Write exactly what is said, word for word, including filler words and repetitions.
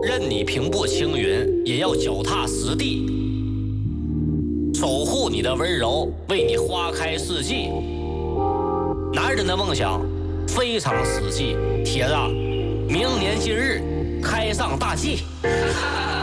任你平步青云，也要脚踏实地，守护你的温柔，为你花开四季。男人的梦想非常实际，铁子，明年今日开上大计。